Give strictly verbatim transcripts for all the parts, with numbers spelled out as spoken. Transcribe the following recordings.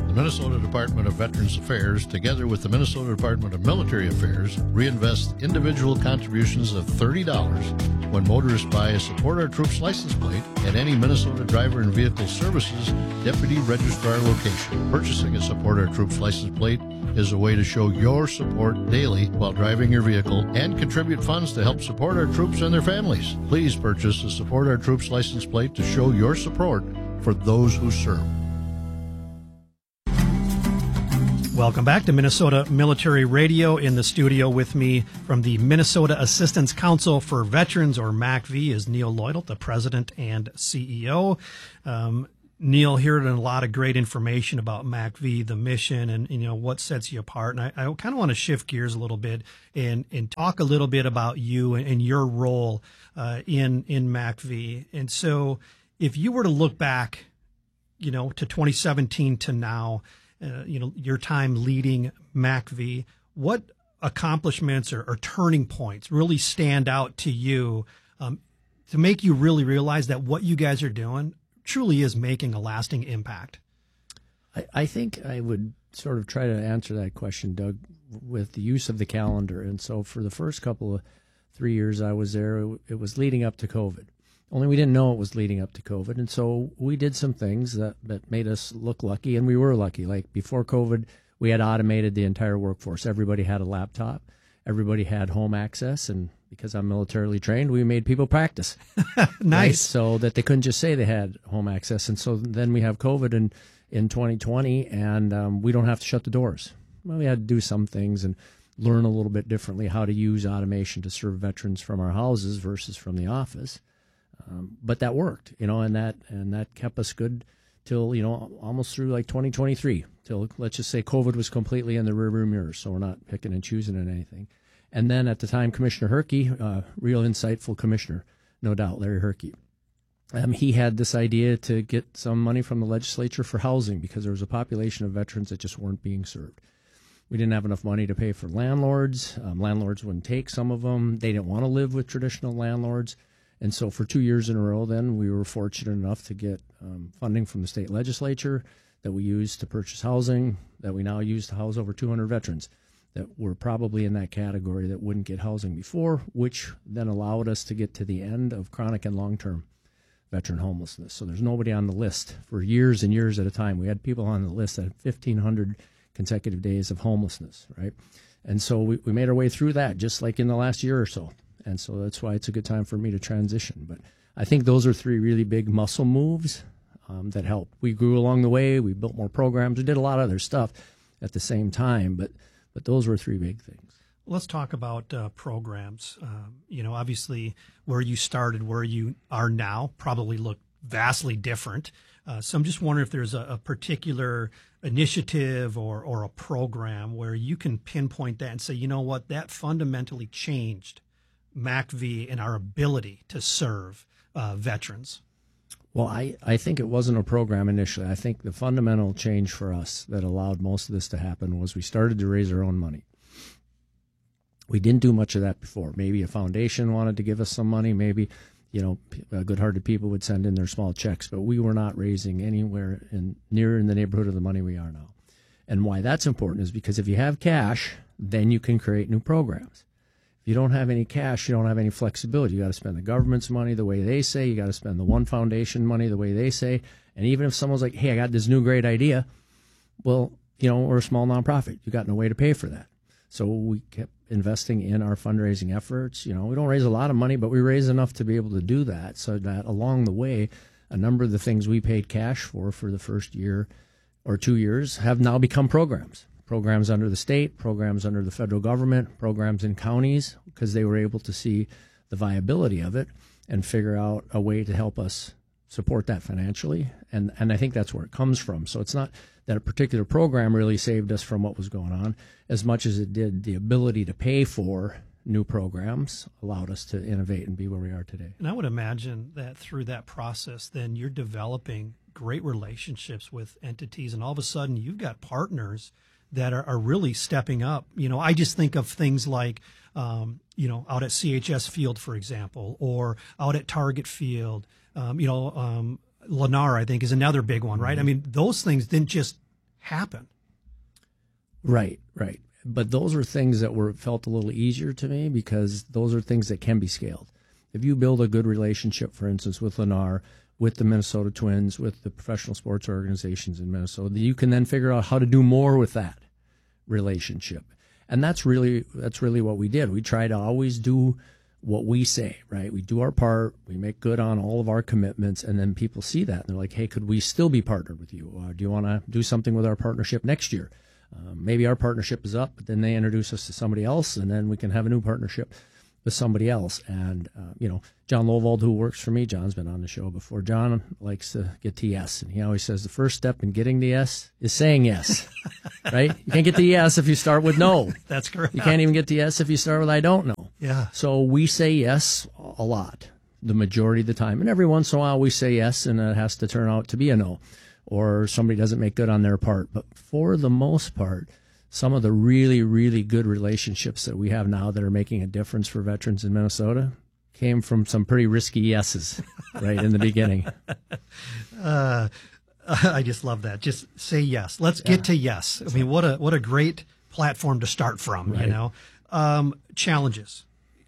The Minnesota Department of Veterans Affairs, together with the Minnesota Department of Military Affairs, reinvest individual contributions of thirty dollars when motorists buy a Support Our Troops license plate at any Minnesota Driver and Vehicle Services Deputy Registrar location. Purchasing a Support Our Troops license plate is a way to show your support daily while driving your vehicle and contribute funds to help support our troops and their families. Please purchase a Support Our Troops license plate to show your support for those who serve. Welcome back to Minnesota Military Radio. In the studio with me from the Minnesota Assistance Council for Veterans, or M A C V, is Neil Lloydel, the president and C E O. Um, Neil, heard a lot of great information about M A C V, the mission, and you know what sets you apart. And I, I kind of want to shift gears a little bit and and talk a little bit about you and, and your role uh, in in M A C V. And so, if you were to look back, you know, to twenty seventeen to now, uh, you know, your time leading M A C V, what accomplishments or, or turning points really stand out to you um, to make you really realize that what you guys are doing truly is making a lasting impact? I, I think I would sort of try to answer that question, Doug, with the use of the calendar. And so for the first couple of three years I was there, it, it was leading up to COVID. Only we didn't know it was leading up to COVID. And so we did some things that, that made us look lucky, and we were lucky. Like before COVID, we had automated the entire workforce. Everybody had a laptop. Everybody had home access, and because I'm militarily trained, we made people practice. Nice. Right? So that they couldn't just say they had home access. And so then we have COVID in, in twenty twenty, and um, we don't have to shut the doors. Well, we had to do some things and learn a little bit differently how to use automation to serve veterans from our houses versus from the office. Um, but that worked, you know, and that and that kept us good till, you know, almost through like twenty twenty-three, till, let's just say, COVID was completely in the rearview mirror, so we're not picking and choosing at anything. And then at the time, Commissioner Herke, uh, real insightful commissioner, no doubt, Larry Herke, um, he had this idea to get some money from the legislature for housing because there was a population of veterans that just weren't being served. We didn't have enough money to pay for landlords. Um, landlords wouldn't take some of them. They didn't want to live with traditional landlords. And so for two years in a row, then, we were fortunate enough to get um, funding from the state legislature that we used to purchase housing, that we now use to house over two hundred veterans that were probably in that category that wouldn't get housing before, which then allowed us to get to the end of chronic and long-term veteran homelessness. So there's nobody on the list for years and years at a time. We had people on the list that had fifteen hundred consecutive days of homelessness, right? And so we, we made our way through that just like in the last year or so. And so that's why it's a good time for me to transition. But I think those are three really big muscle moves um, that helped. We grew along the way. We built more programs. We did a lot of other stuff at the same time. But but those were three big things. Let's talk about uh, programs. Um, you know, obviously, where you started, where you are now, probably look vastly different. Uh, so I'm just wondering if there's a, a particular initiative or, or a program where you can pinpoint that and say, you know what, that fundamentally changed M A C V and our ability to serve uh, veterans. Well, I, I think it wasn't a program initially. I think the fundamental change for us that allowed most of this to happen was we started to raise our own money. We didn't do much of that before. Maybe a foundation wanted to give us some money. Maybe, you know, good-hearted people would send in their small checks. But we were not raising anywhere in, near in the neighborhood of the money we are now. And why that's important is because if you have cash, then you can create new programs. If you don't have any cash, you don't have any flexibility. You got to spend the government's money the way they say. You got to spend the one foundation money the way they say. And even if someone's like, hey, I got this new great idea, well, you know, we're a small nonprofit. You got no way to pay for that. So we kept investing in our fundraising efforts. You know, we don't raise a lot of money, but we raise enough to be able to do that, so that along the way, a number of the things we paid cash for for the first year or two years have now become programs. Programs under the state, programs under the federal government, programs in counties, because they were able to see the viability of it and figure out a way to help us support that financially. And and I think that's where it comes from. So it's not that a particular program really saved us from what was going on as much as it did the ability to pay for new programs allowed us to innovate and be where we are today. And I would imagine that through that process, then you're developing great relationships with entities, and all of a sudden you've got partners that are, are really stepping up. You know, I just think of things like, um, you know, out at C H S Field, for example, or out at Target Field. Um, you know, um, Lennar, I think, is another big one, right? Mm-hmm. I mean, those things didn't just happen. Right, right. But those are things that were felt a little easier to me because those are things that can be scaled. If you build a good relationship, for instance, with Lennar, with the Minnesota Twins, with the professional sports organizations in Minnesota, you can then figure out how to do more with that relationship. And that's really that's really what we did. We try to always do what we say, right? We do our part, we make good on all of our commitments, and then people see that. And they're like, hey, could we still be partnered with you? Uh, do you want to do something with our partnership next year? Uh, maybe our partnership is up, but then they introduce us to somebody else, and then we can have a new partnership with somebody else. And, uh, you know, John Lovold, who works for me, John's been on the show before. John likes to get to yes, and he always says the first step in getting to yes is saying yes, right? You can't get to yes if you start with no. That's correct. You can't even get to yes if you start with I don't know. Yeah. So we say yes a lot, the majority of the time. And every once in a while we say yes, and it has to turn out to be a no, or somebody doesn't make good on their part. But for the most part, some of the really, really good relationships that we have now that are making a difference for veterans in Minnesota came from some pretty risky yeses right in the beginning. Uh, I just love that. Just say yes. Let's get yeah. to yes. I mean, what a what a great platform to start from, right. you know. Um, challenges.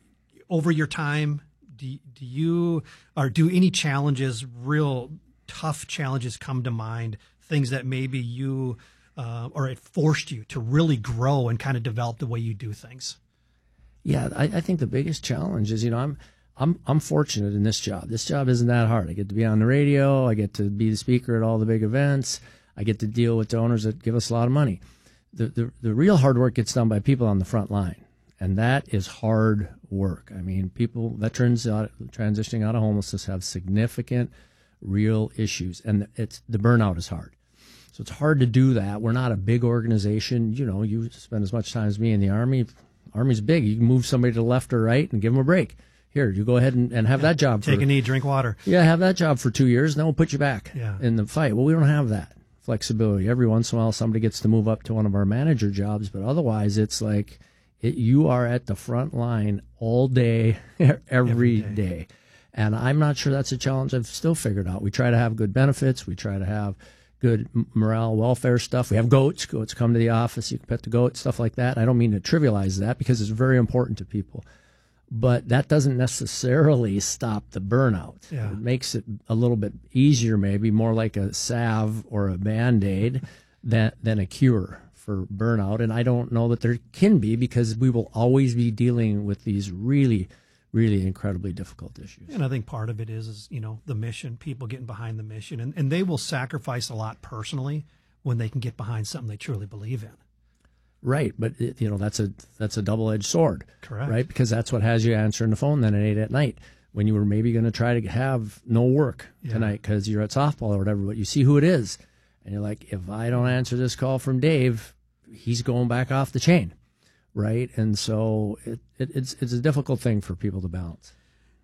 Over your time, do, do you, or do any challenges, real tough challenges come to mind, things that maybe you... Uh, or it forced you to really grow and kind of develop the way you do things? Yeah, I, I think the biggest challenge is, you know, I'm I'm I'm fortunate in this job. This job isn't that hard. I get to be on the radio. I get to be the speaker at all the big events. I get to deal with donors that give us a lot of money. The the, the real hard work gets done by people on the front line, and that is hard work. I mean, people, veterans out, transitioning out of homelessness have significant, real issues, and it's the burnout is hard. So it's hard to do that. We're not a big organization. You know, you spend as much time as me in the Army. Army's big. You can move somebody to the left or right and give them a break. Here, you go ahead and, and have yeah, that job. Take for, a knee, drink water. Yeah, have that job for two years, and then we'll put you back yeah. in the fight. Well, we don't have that flexibility. Every once in a while, somebody gets to move up to one of our manager jobs, but otherwise it's like it, you are at the front line all day, every, every day. day. And I'm not sure that's a challenge I've still figured out. We try to have good benefits. We try to have good morale, welfare stuff. We have goats. Goats come to the office. You can pet the goat, stuff like that. I don't mean to trivialize that because it's very important to people. But that doesn't necessarily stop the burnout. Yeah. It makes it a little bit easier, maybe more like a salve or a Band-Aid than, than a cure for burnout. And I don't know that there can be because we will always be dealing with these really really incredibly difficult issues. And I think part of it is, is you know, the mission, people getting behind the mission. And, and they will sacrifice a lot personally when they can get behind something they truly believe in. Right. But, you know, that's a that's a double-edged sword. Correct. Right? Because that's what has you answering the phone then at eight at night when you were maybe going to try to have no work yeah. tonight because you're at softball or whatever. But you see who it is. And you're like, if I don't answer this call from Dave, he's going back off the chain. Right, and so it, it, it's it's a difficult thing for people to balance.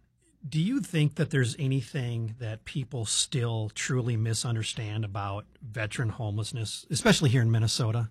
Do you think that there's anything that people still truly misunderstand about veteran homelessness, especially here in Minnesota?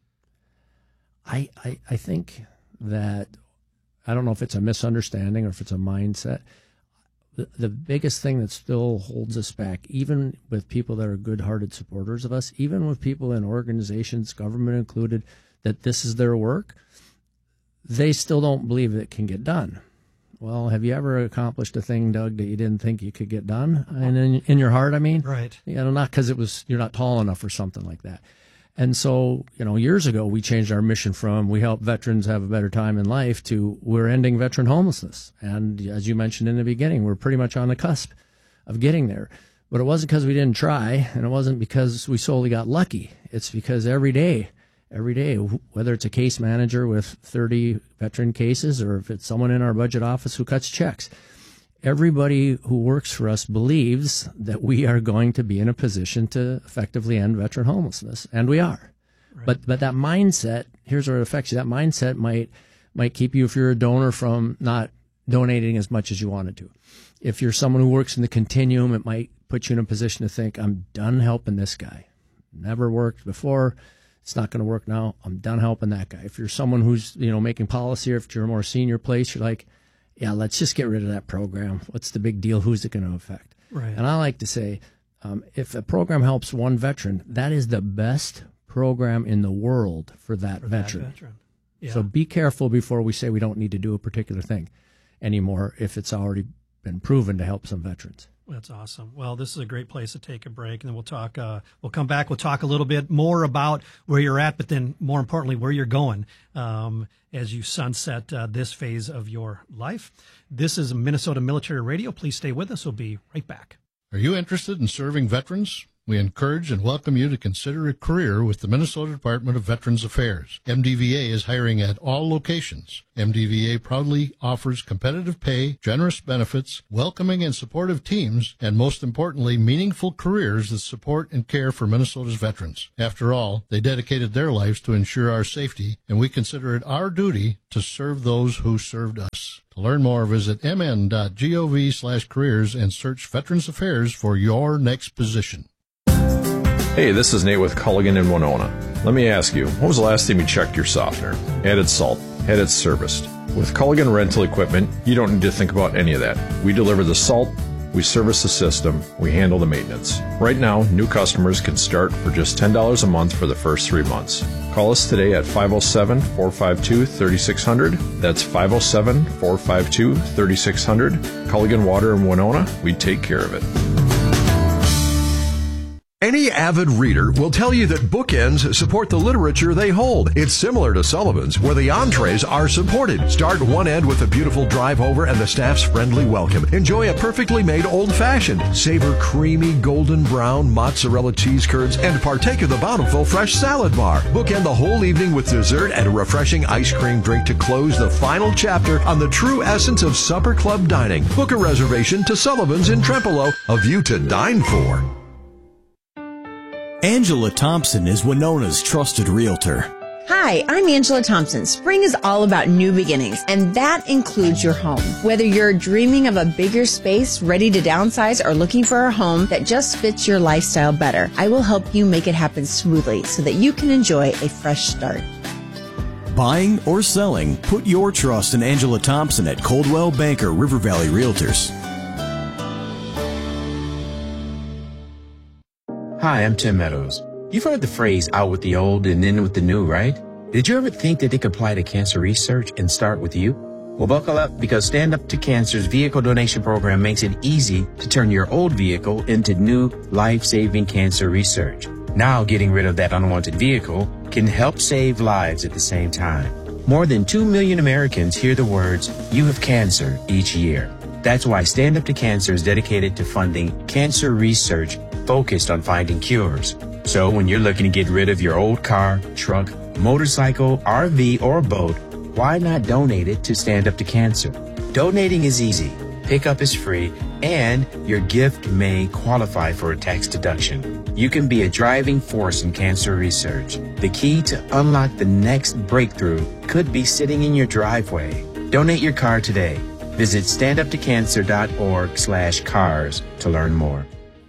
I I, I think that I don't know if it's a misunderstanding or if it's a mindset. The, the biggest thing that still holds us back, even with people that are good-hearted supporters of us, even with people in organizations, government included, that this is their work, they still don't believe it can get done. Well, have you ever accomplished a thing, Doug, that you didn't think you could get done? And in, in your heart, I mean? Right. You know, not because it was you're not tall enough or something like that. And so, you know, years ago, we changed our mission from we help veterans have a better time in life to we're ending veteran homelessness. And as you mentioned in the beginning, we're pretty much on the cusp of getting there. But it wasn't because we didn't try, and it wasn't because we solely got lucky. It's because every day, Every day, whether it's a case manager with thirty veteran cases or if it's someone in our budget office who cuts checks, everybody who works for us believes that we are going to be in a position to effectively end veteran homelessness, and we are. Right. But but that mindset, here's where it affects you. That mindset might might keep you, if you're a donor, from not donating as much as you wanted to. If you're someone who works in the continuum, it might put you in a position to think, I'm done helping this guy. Never worked before. It's not going to work now. I'm done helping that guy. If you're someone who's, you know, making policy, or if you're a more senior place, you're like, yeah, let's just get rid of that program. What's the big deal? Who's it going to affect? Right. And I like to say, um, if a program helps one veteran, that is the best program in the world for that For veteran. That veteran. Yeah. So be careful before we say we don't need to do a particular thing anymore if it's already been proven to help some veterans. That's awesome. Well, this is a great place to take a break, and then we'll talk. Uh, we'll come back. We'll talk a little bit more about where you're at, but then more importantly, where you're going um, as you sunset uh, this phase of your life. This is Minnesota Military Radio. Please stay with us. We'll be right back. Are you interested in serving veterans? We encourage and welcome you to consider a career with the Minnesota Department of Veterans Affairs. M D V A is hiring at all locations. M D V A proudly offers competitive pay, generous benefits, welcoming and supportive teams, and most importantly, meaningful careers that support and care for Minnesota's veterans. After all, they dedicated their lives to ensure our safety, and we consider it our duty to serve those who served us. To learn more, visit mn.gov slash careers and search Veterans Affairs for your next position. Hey, this is Nate with Culligan in Winona. Let me ask you, when was the last time you checked your softener? Had it salt? Had it serviced? With Culligan Rental Equipment, you don't need to think about any of that. We deliver the salt, we service the system, we handle the maintenance. Right now, new customers can start for just ten dollars a month for the first three months. Call us today at five oh seven, four five two, three six zero zero. That's five oh seven, four five two, three six zero zero. Culligan Water in Winona, we take care of it. Any avid reader will tell you that bookends support the literature they hold. It's similar to Sullivan's, where the entrees are supported. Start one end with a beautiful drive over and the staff's friendly welcome. Enjoy a perfectly made old-fashioned. Savor creamy golden brown mozzarella cheese curds and partake of the bountiful fresh salad bar. Bookend the whole evening with dessert and a refreshing ice cream drink to close the final chapter on the true essence of supper club dining. Book a reservation to Sullivan's in Trempealeau, a view to dine for. Angela Thompson is Winona's trusted realtor. Hi, I'm Angela Thompson. Spring is all about new beginnings, and that includes your home. Whether you're dreaming of a bigger space, ready to downsize, or looking for a home that just fits your lifestyle better, I will help you make it happen smoothly so that you can enjoy a fresh start. Buying or selling, put your trust in Angela Thompson at Coldwell Banker River Valley Realtors. Hi, I'm Tim Meadows. You've heard the phrase out with the old and in with the new, right? Did you ever think that they could apply to cancer research and start with you? Well, buckle up, because Stand Up to Cancer's vehicle donation program makes it easy to turn your old vehicle into new life-saving cancer research. Now, getting rid of that unwanted vehicle can help save lives at the same time. More than two million Americans hear the words, "You have cancer," each year. That's why Stand Up to Cancer is dedicated to funding cancer research focused on finding cures. So when you're looking to get rid of your old car, truck, motorcycle, R V, or boat, why not donate it to Stand Up to Cancer? Donating is easy, pickup is free, and your gift may qualify for a tax deduction. You can be a driving force in cancer research. The key to unlock the next breakthrough could be sitting in your driveway. Donate your car today. Visit standuptocancer.org slash cars to learn more.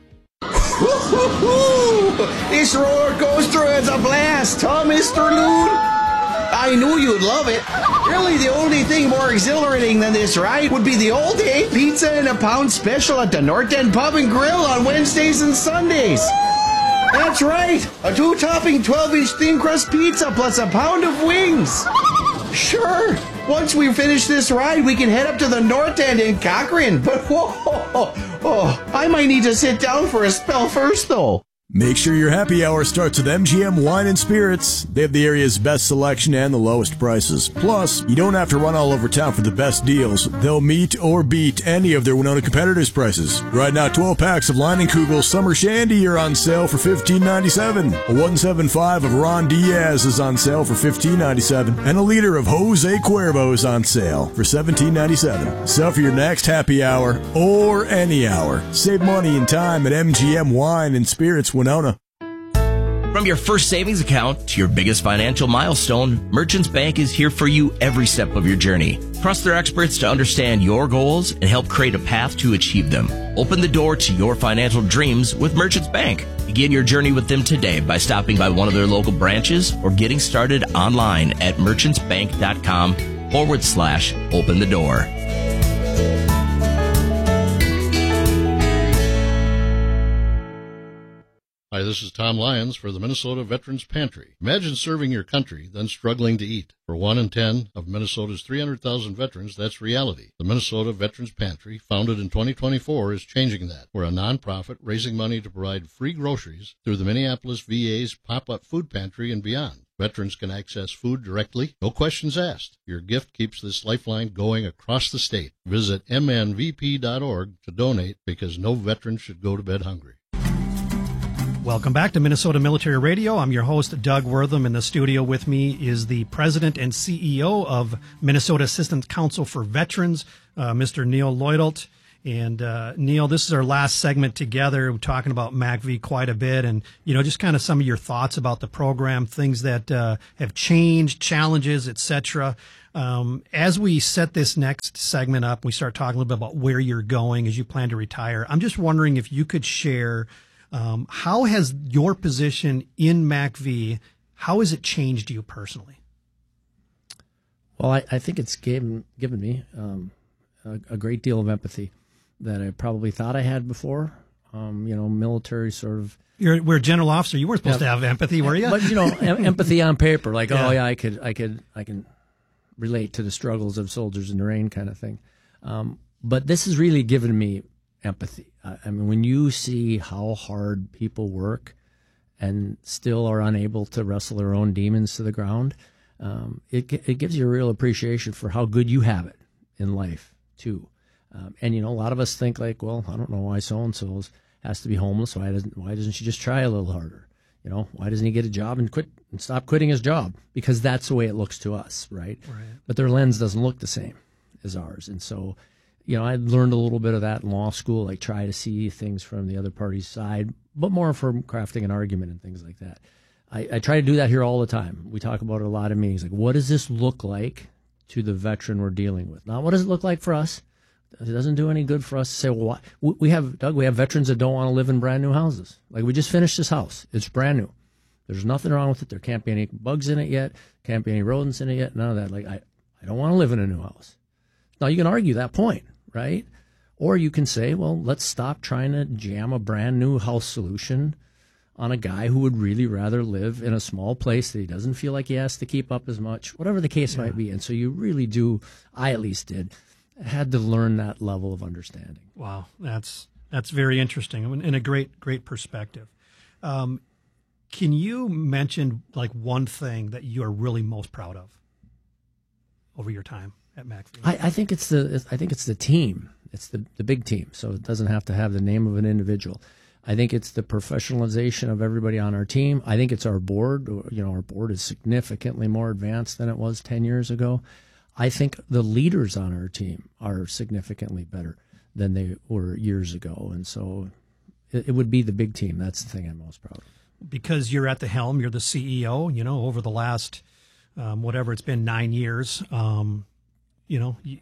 This roller coaster is a blast, huh, Mister Loon? I knew you'd love it. Really, the only thing more exhilarating than this ride would be the all-day pizza and a pound special at the North End Pub and Grill on Wednesdays and Sundays. That's right, a two-topping twelve-inch thin crust pizza plus a pound of wings. Sure, once we finish this ride, we can head up to the North End in Cochrane. But whoa, oh, oh, I might need to sit down for a spell first, though. Make sure your happy hour starts with M G M Wine and Spirits. They have the area's best selection and the lowest prices. Plus, you don't have to run all over town for the best deals. They'll meet or beat any of their Winona competitors' prices. Right now, twelve packs of Leinenkugel Summer Shandy are on sale for fifteen ninety-seven. A one seventy-five of Ron Diaz is on sale for fifteen ninety-seven. And a liter of Jose Cuervo is on sale for seventeen ninety-seven. So for your next happy hour, or any hour, save money and time at M G M Wine and Spirits Winona. From your first savings account to your biggest financial milestone, Merchants Bank is here for you every step of your journey. Trust their experts to understand your goals and help create a path to achieve them. Open the door to your financial dreams with Merchants Bank. Begin your journey with them today by stopping by one of their local branches or getting started online at merchantsbank.com forward slash open the door. Hi, this is Tom Lyons for the Minnesota Veterans Pantry. Imagine serving your country, then struggling to eat. For one in ten of Minnesota's three hundred thousand veterans, that's reality. The Minnesota Veterans Pantry, founded in twenty twenty-four, is changing that. We're a nonprofit raising money to provide free groceries through the Minneapolis V A's pop-up food pantry and beyond. Veterans can access food directly, no questions asked. Your gift keeps this lifeline going across the state. Visit m n v p dot org to donate, because no veteran should go to bed hungry. Welcome back to Minnesota Military Radio. I'm your host, Doug Wortham. In the studio with me is the president and C E O of Minnesota Assistance Council for Veterans, uh, Mister Neil Lloydelt. And uh, Neil, this is our last segment together. We're talking about M A C V quite a bit, and you know, just kind of some of your thoughts about the program, things that uh, have changed, challenges, et cetera. Um, as we set this next segment up, we start talking a little bit about where you're going as you plan to retire. I'm just wondering if you could share um, how has your position in M A C V, how has it changed you personally? Well, I, I think it's given given me um, a, a great deal of empathy that I probably thought I had before. Um, you know, military sort of. You're, we're a general officer. You weren't supposed yeah. to have empathy, were you? But you know, em- empathy on paper, like, yeah. oh yeah, I could, I could, I can relate to the struggles of soldiers in the rain, kind of thing. Um, but this has really given me empathy. I, I mean, when you see how hard people work and still are unable to wrestle their own demons to the ground, um, it it gives you a real appreciation for how good you have it in life too. Um, and, you know, a lot of us think like, well, I don't know why so-and-so has to be homeless. Why doesn't why doesn't she just try a little harder? You know, why doesn't he get a job and quit and stop quitting his job? Because that's the way it looks to us, right? Right. But their lens doesn't look the same as ours. And so, you know, I learned a little bit of that in law school, like try to see things from the other party's side, but more from crafting an argument and things like that. I, I try to do that here all the time. We talk about it a lot in meetings. Like, what does this look like to the veteran we're dealing with? Not what does it look like for us? It doesn't do any good for us to say, well, why? We have, Doug, we have veterans that don't want to live in brand new houses. Like, we just finished this house. It's brand new. There's nothing wrong with it. There can't be any bugs in it yet. Can't be any rodents in it yet. None of that. Like, I, I don't want to live in a new house. Now, you can argue that point, right? Or you can say, well, let's stop trying to jam a brand new house solution on a guy who would really rather live in a small place that he doesn't feel like he has to keep up as much, whatever the case yeah. might be. And so you really do, I at least did, had to learn that level of understanding. Wow, that's that's very interesting and a great great perspective. Um, can you mention like one thing that you are really most proud of over your time at M A C V? I, I think it's the I think it's the team. It's the the big team. So it doesn't have to have the name of an individual. I think it's the professionalization of everybody on our team. I think it's our board. You know, our board is significantly more advanced than it was ten years ago. I think the leaders on our team are significantly better than they were years ago. And so it, it would be the big team. That's the thing I'm most proud of. Because you're at the helm, you're the C E O, you know, over the last, um, whatever it's been, nine years, um, you know, you,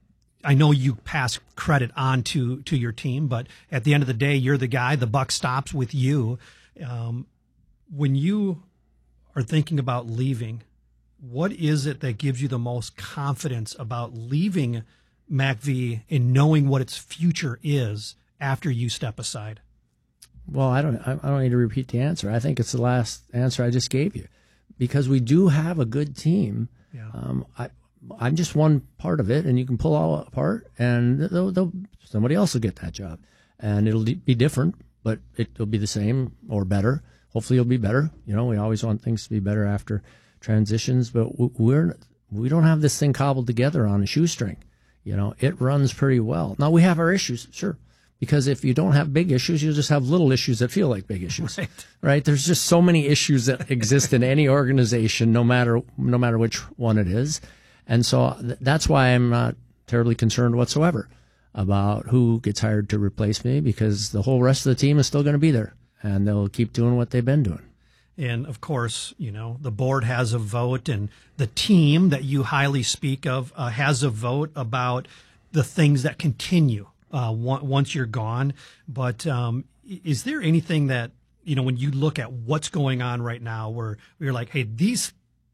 I know you pass credit on to, to your team, but at the end of the day, you're the guy, the buck stops with you. Um, when you are thinking about leaving, what is it that gives you the most confidence about leaving M A C V and knowing what its future is after you step aside? Well, I don't I don't need to repeat the answer. I think it's the last answer I just gave you, because we do have a good team. Yeah. Um, I, I'm just one part of it, and you can pull all apart, and they'll, they'll, somebody else will get that job. And it'll be different, but it'll be the same or better. Hopefully it'll be better. You know, we always want things to be better after transitions, but we're we don't have this thing cobbled together on a shoestring. You know, it runs pretty well. Now we have our issues, sure, because if you don't have big issues, you'll just have little issues that feel like big issues, right? right? There's just so many issues that exist in any organization, no matter no matter which one it is, and so th- that's why I'm not terribly concerned whatsoever about who gets hired to replace me, because the whole rest of the team is still going to be there, and they'll keep doing what they've been doing. And, of course, you know, the board has a vote, and the team that you highly speak of uh, has a vote about the things that continue uh, once you're gone. But um, is there anything that, you know, when you look at what's going on right now where you're like, hey, these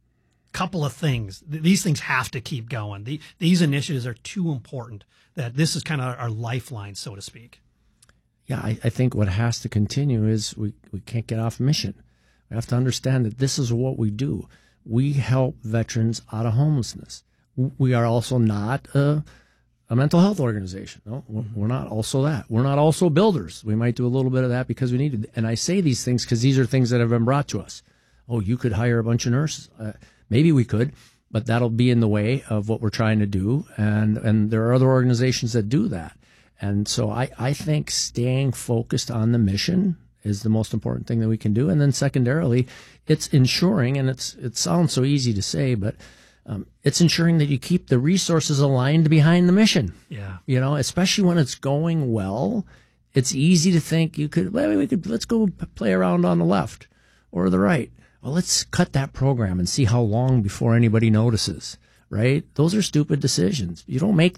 couple of things, these things have to keep going. The, these initiatives are too important that this is kind of our lifeline, so to speak? yeah, I, I think what has to continue is we, we can't get off mission. We have to understand that this is what we do. We help veterans out of homelessness. We are also not a, a mental health organization. No, we're not also that. We're not also builders. We might do a little bit of that because we need to. And I say these things because these are things that have been brought to us. Oh, you could hire a bunch of nurses. Uh, maybe we could, but that'll be in the way of what we're trying to do. And, and there are other organizations that do that. And so I, I think staying focused on the mission is the most important thing that we can do. And then secondarily, it's ensuring, and it's it sounds so easy to say, but um, it's ensuring that you keep the resources aligned behind the mission. Yeah. You know, especially when it's going well, it's easy to think you could, well, we could, let's go play around on the left or the right. Well, let's cut that program and see how long before anybody notices, right? Those are stupid decisions. You don't make